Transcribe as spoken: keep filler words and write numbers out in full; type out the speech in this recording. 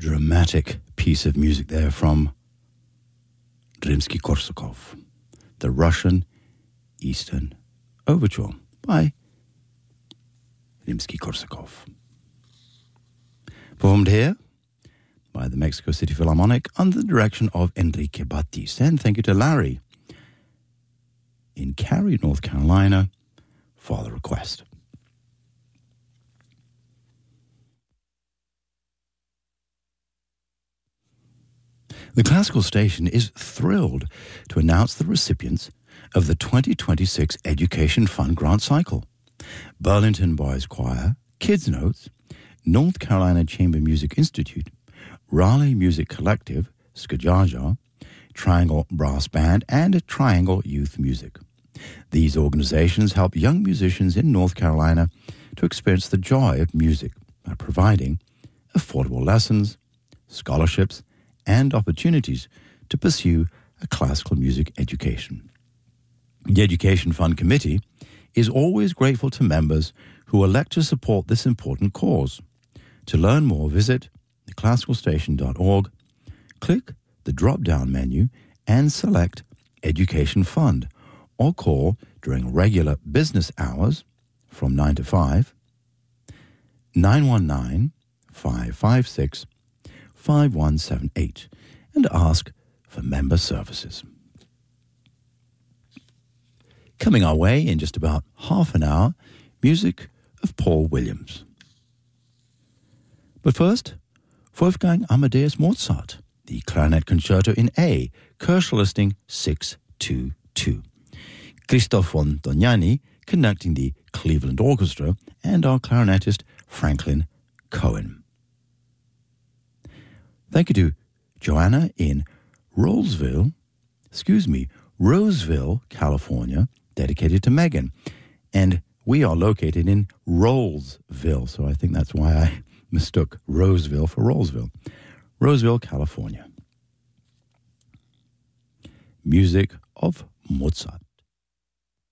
dramatic piece of music there from Rimsky-Korsakov, the Russian Eastern Overture by Rimsky-Korsakov. Performed here by the Mexico City Philharmonic under the direction of Enrique Batiste. And thank you to Larry in Cary, North Carolina, for the request. The Classical Station is thrilled to announce the recipients of the twenty twenty-six Education Fund Grant Cycle. Burlington Boys Choir, Kids Notes, North Carolina Chamber Music Institute, Raleigh Music Collective, Skajaja, Triangle Brass Band, and Triangle Youth Music. These organizations help young musicians in North Carolina to experience the joy of music by providing affordable lessons, scholarships, and opportunities to pursue a classical music education. The Education Fund Committee is always grateful to members who elect to support this important cause. To learn more, visit the classical station dot org, click the drop-down menu, and select Education Fund, or call during regular business hours from nine to five, nine one nine, five five six, five one seven eight, and ask for member services. Coming our way in just about half an hour, music of Paul Williams. But first, Wolfgang Amadeus Mozart, the Clarinet Concerto in A, Koercher Listing six two two. Christoph von Dognani conducting the Cleveland Orchestra, and our clarinetist Franklin Cohen. Thank you to Joanna in Roseville, excuse me, Roseville, California, dedicated to Megan. And we are located in Rollsville, so I think that's why I mistook Roseville for Rollsville. Roseville, California. Music of Mozart.